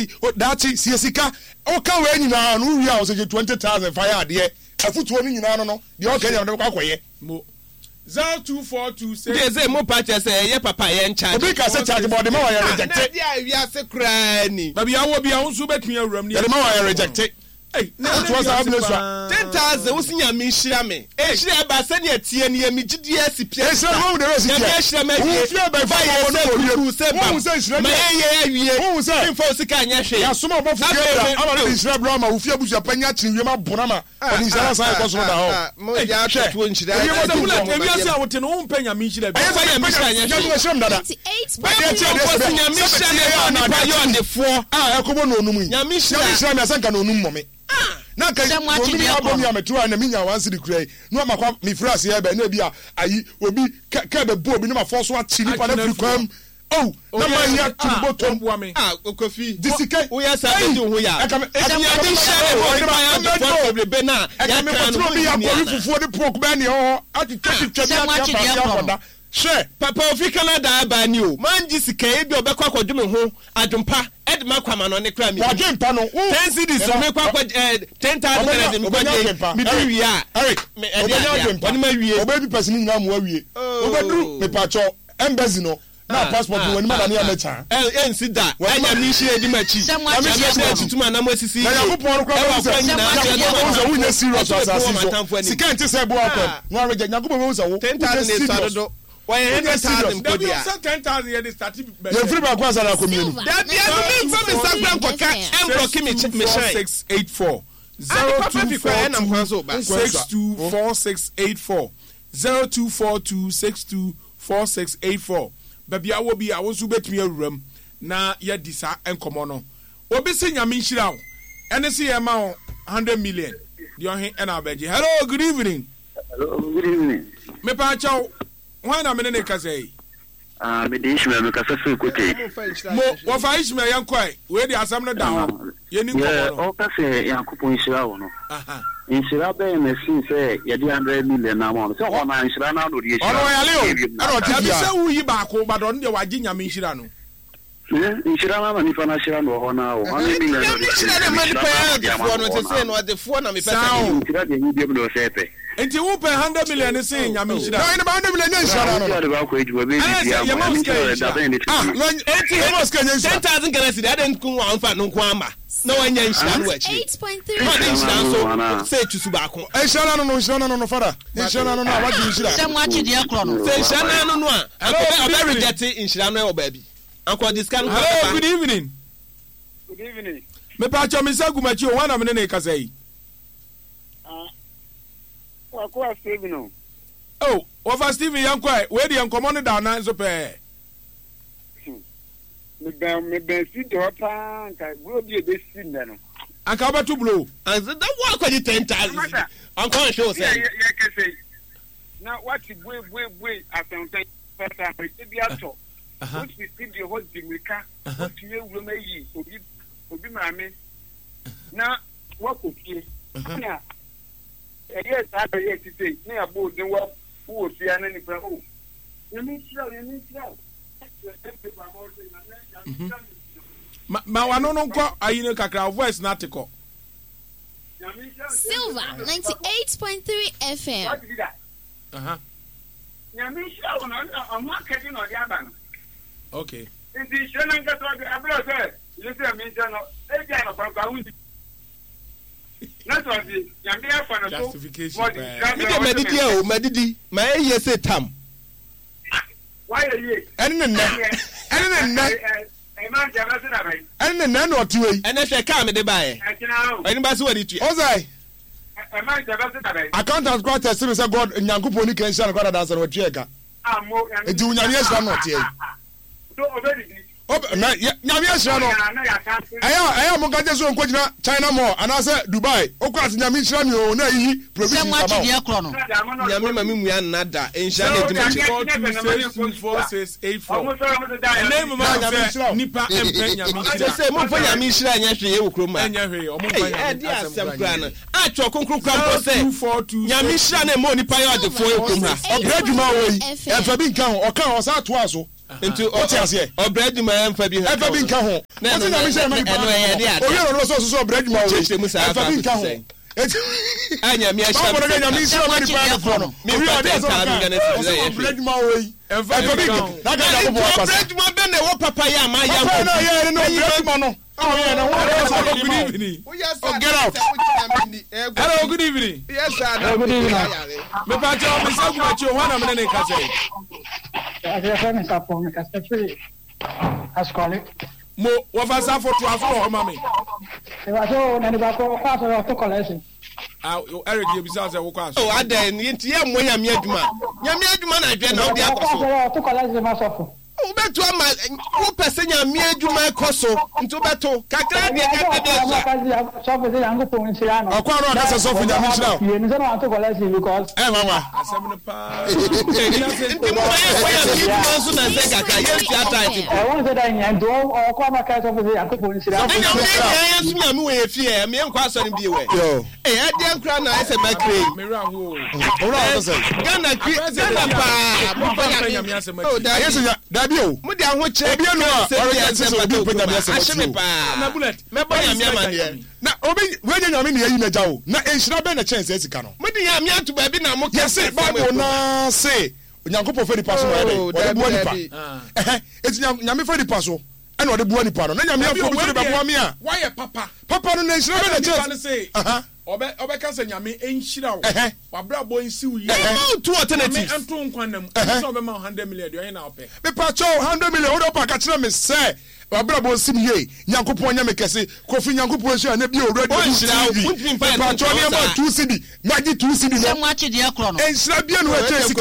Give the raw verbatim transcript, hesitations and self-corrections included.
say dachi siesika o ka we nyina no wi a o say twenty thousand fire ade afutuo ni nyina no no de o ka nya no kwakoye mo zero two four two six dey say mo patch say ye papa ye ncha obi ka say charge board ma wa reject na dia wi ase kra ni baby awo bia wo so betun awuram ni ye ma wa reject hey na to sa abule so ten thousand wo sinya me nhira me e nhira ba se ne tie ne mi gidi asipia e nhira mo de resi tie nhira me wo fia ba fa wo no wo se ba wo se nhira me ye awie wo se info sika anya hwe ya soma bo fia bra ama ne nhira bra ma wo fia busu apanya chinwe ma bona ma oni nhira sa ko so da ho mo ya atwa wo nhira e mo se mula te wi ase a wo te no wo mpanya me nhira bi e fa ya me nhira anya hwe ya sham dada ba ye tie de se nya me nhira ne pa yo ande fo ah e ko bo no onum yi nya me nhira nya me nhira me asanka no onum mo me na ka obi abo mi ametu na mi nya wansi di krai no makwa mi frase ya be na bia ayi obi ka be bo obi na mafo so achi ni pa na firi kwam oh na ma ya tubo tom ah okofi disike wo ya sa be ho ya aka e ya di share bo ni pa ya do for be na ya ka no bi ya ko fufu de pork be ni ho ati tati twa ya pa ya she papa ofi Canada ba ni o man ji sika e bi obekwa kwadwum ho adwumpa edma kwama no ne kra mi wadwumpa no ten cedis so me kwa ten thousand me kwa mi bi wi a eric me e dey wadwumpa oni ma wie obebi person nyina mo awie obedru me pacho embassy no na passport woni ma na ya mecha eh ensi da anya mi hie di machi ami hie di tuma na mo asisi na yakopon ro kwa wo so wo nya serious asasi so sika nti se bo akọ no areje yakopon wo so wo ten thousand is sadodo why hundred thousand ko dia ten thousand ye dey start be ye free ba kwa sara community that be me from me sakran ko ka em block me me shine six eight four zero two four two six two four six eight four zero two four two six two four six eight four baby awo bi awo so betumi awuram na ye disa enkomo no obi se nyame nhira wo ene se ye ma one hundred million di ohin ena abeje. Hello, good evening. Hello, good evening. Me pa chaw why na me ne ka say ah me dey Ishmael me ka say so kote mo wo fa Ishmael yan kwai we dey asam no down ye ni ko no o ka say Yakupon nhira wo no aha nhira be me sin say ye dey one hundred million na mo so ho na nhira na no dey nhira ono ya le o ono ti say wu yi ba ko ba don de wa gi nyame nhira no eh nhira na ma ni fa na nhira no ho na wo one hundred million no nhira na ma ni pa ya fo no te say no de fo na me pa nhira de ni bi no say pe enti wo pe one hundred million say nyame nhira no ina ba one hundred million nhira no no ba ko eju be bi ya ya mo ska da be ni ah no enti ya mo ska nhira ten thousand Ghana cedi aden kun wa mfa no kun ama na wanya nhira no achi eight point three ma de nhira so say tusu ba ko nhira no no nhira no no fada nhira no no na wa di nhira se mo achi de akro no say nhira no no a akobe be reject nhira no e baby anko discount. Hello, good evening. Good evening. Me pa cho me sagu machi o wana me ne ka say ah wa ko Steven no oh over Steven yankwa we dey enkomo no da na so pe me ben me ben si do pa nka bro bi e be si ne no anka ba to blow and that one kwa ten thousand anko show say ye ye ke say na what boy boy boy asentan pesa e bi ato what we see the whole dimika what you will make you obi obi mame na what ko fie na e yes I be yes say na abo den wa wo fie na ni pra o you need to you need to ma ma wa no no nko ayi ne kakra voice na tiko Silver ninety-eight point three F M. what did that aha nyame sha wo no on market no dia ba no okay ndi shena ngato abro se lese mi jano e ja no pa pa wundi na so di nyame afa no so justification me de medidi o medidi ma e ye say tam why are you ene ne ne ene ne ne e ma jaba se da bai ene ne ne no tiwe ene hwe ka me de ba e e kina o ene ba se wadi tu ozai e ma jaba se da bai accountant kwa test me say god nyankopon ni kan share kwa da answer wadi ega amo e di unyame esra no tie so obedi ob na nyame esra no aya aya mo gaje so nko gina China mall anase Dubai okwa ati nyame esra mi o na yi provision sama sama de akro no nyame ma me mua nada enhia na di machi four two six two four six eight four ene mo ma say nipa empe nyame say say mo fa nyame nhira anya hwe ye wokro ma enya hwe o mo fa nyame e di asem kra na a cho konkron kra mpo say nyame nhira na mo nipa ya de fo wokro ma obradwuma wo yi e fa bi nkan o kan o sa to aso Into what else here? Or bread you may have been ever been come home. What's in the mission? Oh, you're also bread my way. Ever been come home. Anya mi ahia me na mi sure many pound for no me pa ten time gana say bread my way ever been na ga go pass bread ma be na wo papa ya ma ya ko na ya no bread ma no oh yeah na what good evening oh get out hello good evening yes sir good evening me pa jo me say ku chi o hwana me na ka say I say me sa for me ka say free as call it mo wa fa sa for to aso ho ma me e wa so na ni ba ko ka so to collection ah Eric you be say wo kwa so oh adan yenti ya mo ya me adwuma ya me adwuma na adwe na wo dia kwaso to collection ma so ubeto ama wo pese nya me adwuma ekoso nti ubeto kakra de kakra de so so de yango po nsira no akwa ro aka so for nya nsira ye ni so na to collection because eh mama asem no pa nti mo ya ya ki so na se kakra ye ti ata I want to say nya do o kwa ma ka so for yango po nsira nya me ya so nya me we fie e me nkwa so ni bi we yo eh ade nkra na ese makre me ra ho ora ora say Ghana ki Ghana pa mo pa nya me asem oh da yes da bi o mo de aho kire obi anu a ora ya se so obi penya me se ahye me pa na bullet me ba nya me amane na obi we nya nya me ne yi na ja o na enhira be na chance esika no mo de nya me atu ba bi na mo yes bible na say onyankopɔ fɛ nipa so na ɛde ɔde bua nipa ɛhɛ eti nyame fɛ nipa so ɛna ɔde bua nipa no na nyame afɔ bi so de bɛboa me a why papa papa no na enhyira bɛ na chance aha ɔbɛ ɔbɛka sɛ nyame enhyira wo wabra bɔ nsi wo yi ɛhɛ two alternatives nyame nto nkwanam sɛ ɔbɛma one hundred million de ɔyɛ na ɔpɛ mepa kyɛw one hundred million wode ɔpa ka kyerɛ me sɛ wabra bɔ nsi me yie nyankopɔn nyɛ me kɛse kofi nyankopɔn hyia na bi owura de mepa kyɛw ne ɛma two cd magye two cd no mo akye de akro no enhyira bia no ɛkyɛ sika